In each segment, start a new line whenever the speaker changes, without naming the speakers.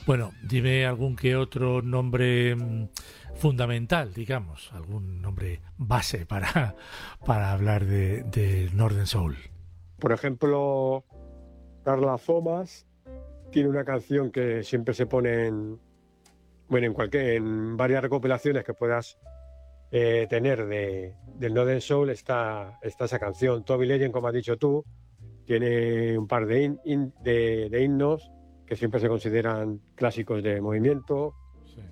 Bueno, dime algún que otro nombre fundamental, digamos, algún nombre base para hablar de Northern Soul.
Por ejemplo, Carla Thomas tiene una canción que siempre se pone en varias recopilaciones que puedas tener del Northern Soul está esa canción. Toby Legend, como has dicho tú, tiene un par de himnos que siempre se consideran clásicos de movimiento.
Sí.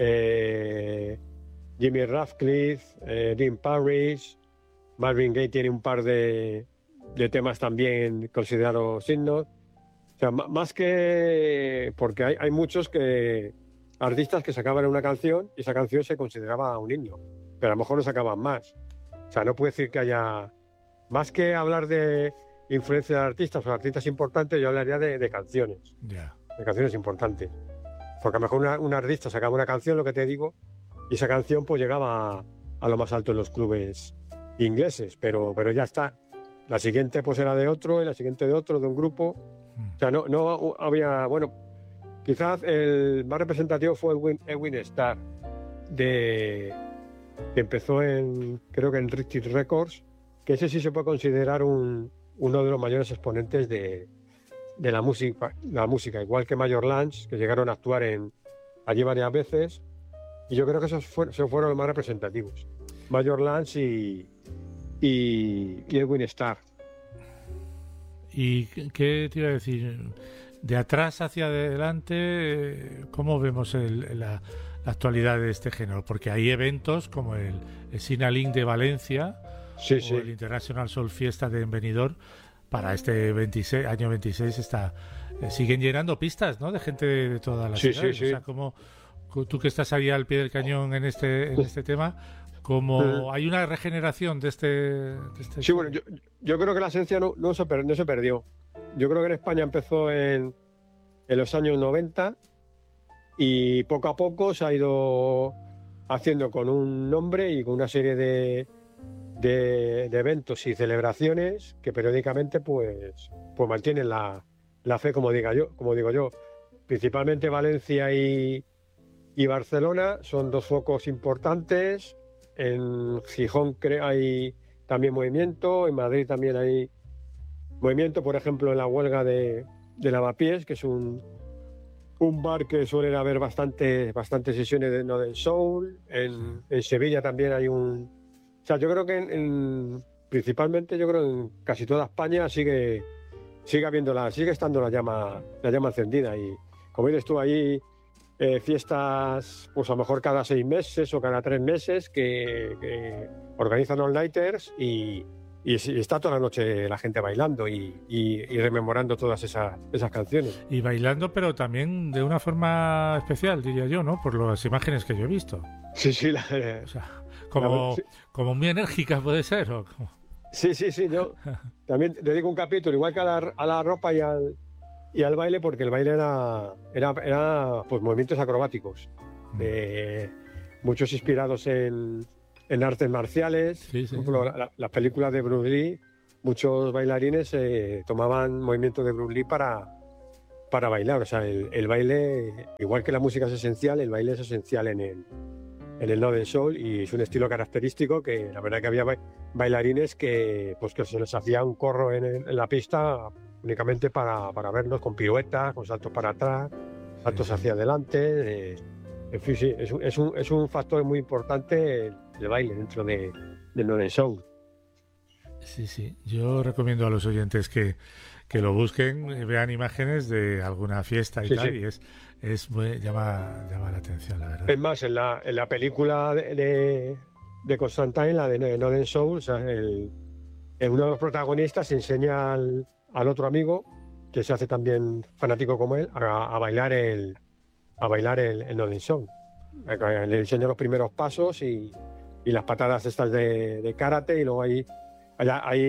Jimmy Ratcliffe, Dean Parrish, Marvin Gaye tiene un par de temas también considerados himnos. O sea, más que... Porque hay muchos artistas que sacaban una canción y esa canción se consideraba un himno, pero a lo mejor no sacaban más. O sea, no puedo decir que haya... Más que hablar de influencia de artistas o artistas importantes, yo hablaría de canciones.
Yeah.
De canciones importantes. Porque a lo mejor un artista sacaba una canción, lo que te digo, y esa canción pues llegaba a lo más alto en los clubes ingleses, pero ya está. La siguiente pues era de otro, y la siguiente de otro, de un grupo. O sea, no había... Bueno, quizás el más representativo fue Edwin Starr, que empezó creo que en Richie Records, que ese sí se puede considerar uno de los mayores exponentes de la música, igual que Major Lance, que llegaron a actuar allí varias veces, y yo creo que esos fueron los más representativos. Major Lance y Edwin Starr.
¿Y qué te iba a decir? De atrás hacia adelante, ¿cómo vemos la actualidad de este género? Porque hay eventos como el Sinalink de Valencia,
sí,
o el International Soul Fiesta de Benidorm. Para este año 26 siguen llenando pistas, ¿no? De gente de todas las ciudades.
Sí.
O sea, como tú que estás ahí al pie del cañón en este tema, como hay una regeneración de este
sí, bueno, yo creo que la esencia no se perdió. Yo creo que en España empezó en los años 90 y poco a poco se ha ido haciendo con un nombre y con una serie de eventos y celebraciones que periódicamente pues mantienen la fe, como digo yo. Principalmente Valencia y Barcelona son dos focos importantes. En Gijón hay también movimiento, en Madrid también hay movimiento, por ejemplo en la huelga de Lavapiés, que es un bar que suelen haber bastantes sesiones de Northern Soul. En Sevilla también hay o sea, yo creo que principalmente en casi toda España sigue estando la llama encendida. Y como dices tú, hay fiestas, pues a lo mejor cada 6 meses o cada 3 meses que organizan all-nighters y está toda la noche la gente bailando y rememorando todas esas canciones.
Y bailando, pero también de una forma especial, diría yo, ¿no? Por las imágenes que yo he visto.
Sí.
O sea, como muy enérgica puede ser, ¿o cómo?
Sí, yo también dedico un capítulo, igual que a la ropa y al baile, porque el baile era pues movimientos acrobáticos, muchos inspirados en artes marciales.
Sí.
Por ejemplo, las películas de Bruce Lee, muchos bailarines tomaban movimientos de Bruce Lee para bailar. O sea, el baile, igual que la música es esencial, el baile es esencial en el Northern Soul, y es un estilo característico que la verdad que había bailarines que se les hacía un corro en la pista únicamente para verlos con piruetas, con saltos para atrás, saltos hacia adelante. En fin, sí, es un factor muy importante el baile dentro del Northern Soul.
Sí. Yo recomiendo a los oyentes que lo busquen, vean imágenes de alguna fiesta y tal, y llama la atención, la verdad.
Es más, en la película de Constantine, la de Northern Soul, o sea, uno de los protagonistas enseña al otro amigo, que se hace también fanático como él, a bailar el Northern Soul. Le enseña los primeros pasos y las patadas estas de karate, y luego hay